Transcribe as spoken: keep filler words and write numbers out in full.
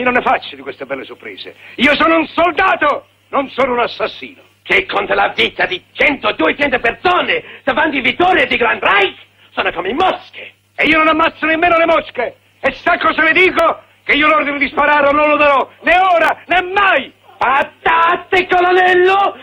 io non ne faccio di queste belle sorprese. Io sono un soldato, non sono un assassino. Che conta la vita di cento duecento persone davanti a vittorie di Grand Reich sono come mosche. E io non ammazzo nemmeno le mosche. E sa cosa le dico? Che io l'ordine di sparare non lo darò, né ora, né mai. Patate, colonnello!